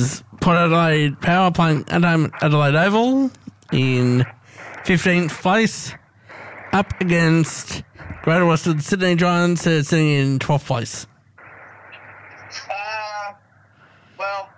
is Port Adelaide Power playing Adelaide Oval in 15th place, up against Greater Western Sydney Giants, sitting in 12th place. Well,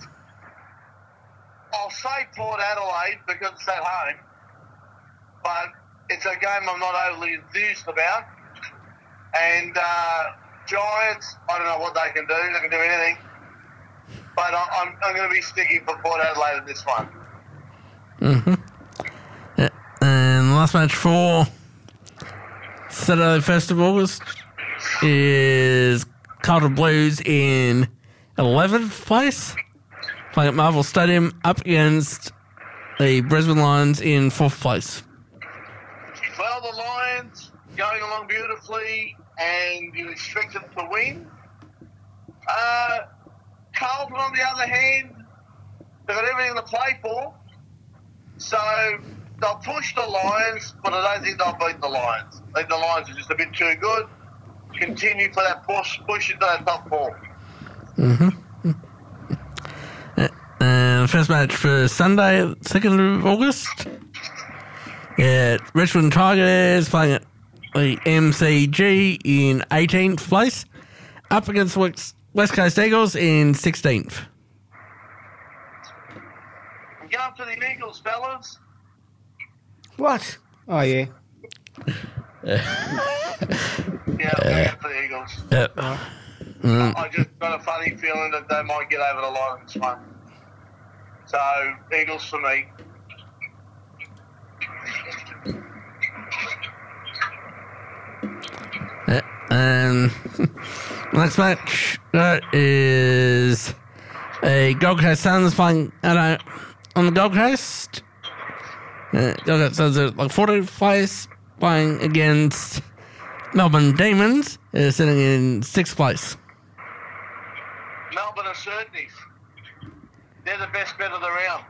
I'll say Port Adelaide because it's at home, but it's a game I'm not overly enthused about. And Giants, I don't know what they can do. They can do anything. But I'm going to be sticking for Port Adelaide in this one. Mm-hmm. Yeah. And the last match for Saturday, 1st of August, is Carlton Blues in 11th place, playing at Marvel Stadium, up against the Brisbane Lions in 4th place. Well, the Lions going along beautifully, and you expect them to win. Carlton, on the other hand, they've got everything to play for. So they'll push the Lions, but I don't think they'll beat the Lions. I think the Lions are just a bit too good. Continue for that push into that top four. Mm-hmm. First match for Sunday, 2nd of August. Richmond Tigers playing at the MCG in 18th place, up against West Coast Eagles in 16th. I'm going to the Eagles, fellas. What? Oh, yeah. Yeah, I'm going for the Eagles. Yep. I just got a funny feeling that they might get over the line in this one. So, Eagles for me. And next match is a Gold Coast Suns playing on the Gold Coast. Gold Coast Suns are like 14th place, playing against Melbourne Demons, sitting in 6th place. Melbourne are certainly. They're the best bet of the round.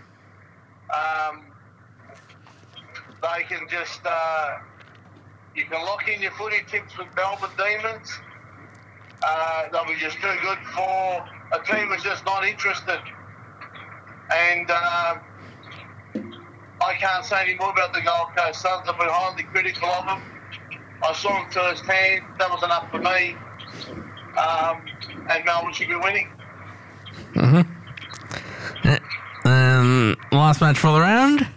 They can just... you can lock in your footy tips with Melbourne Demons. They'll be just too good for a team that's just not interested. And I can't say any more about the Gold Coast Suns. I've been highly critical of them. I saw them firsthand. That was enough for me. And Melbourne should be winning. Mm-hmm. Last match for the round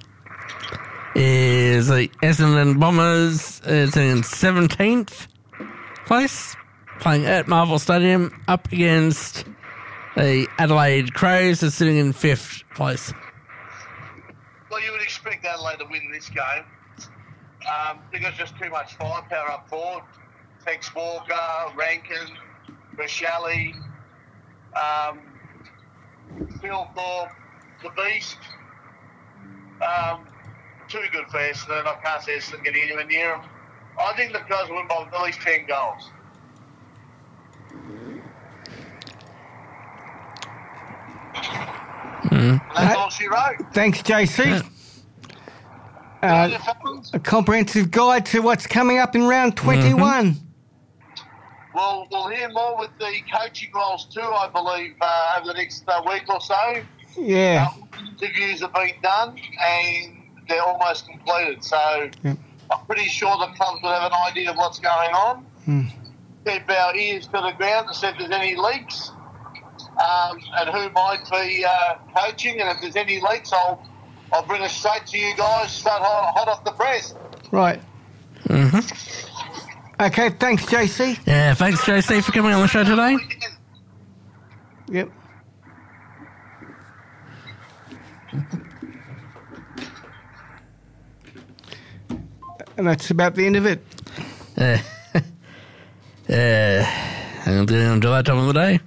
is the Essendon Bombers sitting in 17th place, playing at Marvel Stadium, up against the Adelaide Crows, sitting in 5th place. Well, you would expect Adelaide to win this game because there's just too much firepower up forward. Tex Walker, Rankin, Rochelle, Phil Thorpe, the Beast. Too good for Essendon. I can't see Essendon getting anywhere near them. I think the Crows will win by at least 10 goals. That's all she wrote. Thanks, JC. A comprehensive guide to what's coming up in round 21. Well, we'll hear more with the coaching roles too, I believe, over the next week or so. Yeah. Interviews have been done and they're almost completed. So I'm pretty sure the clubs will have an idea of what's going on. Keep our ears to the ground to see if there's any leaks and who might be coaching. And if there's any leaks, I'll bring it straight to you guys, straight hot off the press. Right. Okay, thanks, JC. Yeah, thanks, JC, for coming on the show today. Yep. And that's about the end of it. I'm doing that time of the day.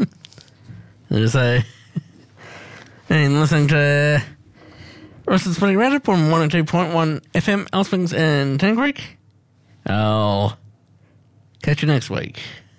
So, and listening to Roasted Spinning Roundup on 102.1 FM, Elspings and Tan Creek. I'll catch you next week.